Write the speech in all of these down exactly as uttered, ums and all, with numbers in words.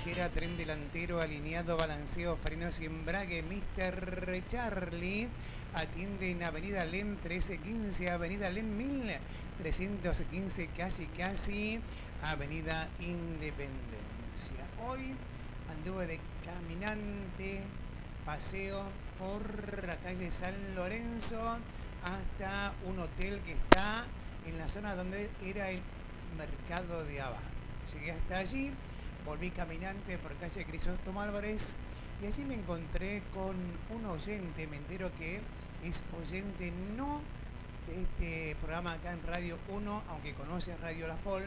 delantera, tren delantero, alineado, balanceo, frenos y embrague. mister Charlie atiende en Avenida Len trece quince, Avenida Len mil trescientos quince, casi casi, Avenida Independencia. Hoy anduve de caminante, paseo por la calle San Lorenzo hasta un hotel que está en la zona donde era el mercado de abasto. Llegué hasta allí, volví caminante por calle Crisóstomo Álvarez y allí me encontré con un oyente. Me entero que es oyente no de este programa acá en Radio uno, aunque conoce Radio La Fol.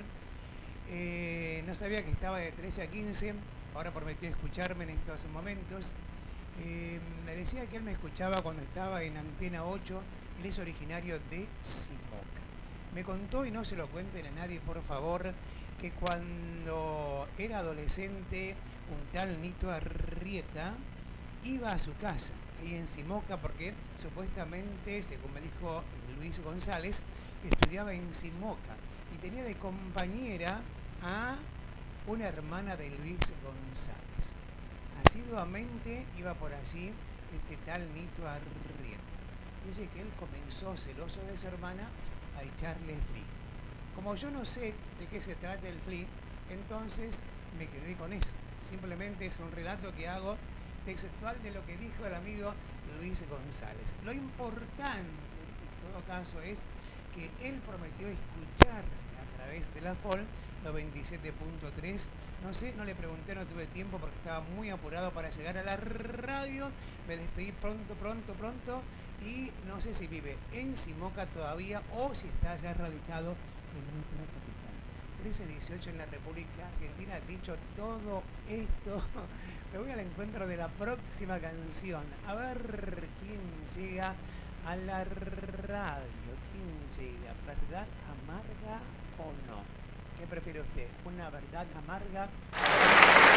Eh, no sabía que estaba de trece a quince, ahora prometió escucharme en estos momentos. Eh, me decía que él me escuchaba cuando estaba en Antena ocho. Él es originario de Simoca. Me contó, y no se lo cuenten a nadie por favor, que cuando era adolescente un tal Nito Arrieta iba a su casa ahí en Simoca porque supuestamente, según me dijo Luis González, estudiaba en Simoca y tenía de compañera a una hermana de Luis González. Asiduamente iba por allí este tal Nito Arrieta. Dice que él comenzó, celoso de su hermana, a echarle fli. Como yo no sé de qué se trata el fli, entonces me quedé con eso. Simplemente es un relato que hago textual de lo que dijo el amigo Luis González. Lo importante, en todo caso, es que él prometió escucharme a través de la F O L noventa y siete punto tres. No sé, no le pregunté, no tuve tiempo porque estaba muy apurado para llegar a la radio. Me despedí pronto, pronto, pronto. Y no sé si vive en Simoca todavía o si está ya radicado en nuestra capital. trece dieciocho en la República Argentina. Dicho todo esto, me voy al encuentro de la próxima canción. A ver quién llega a la radio. ¿Quién llega? ¿Verdad amarga o no? ¿Qué prefiere usted? ¿Una verdad amarga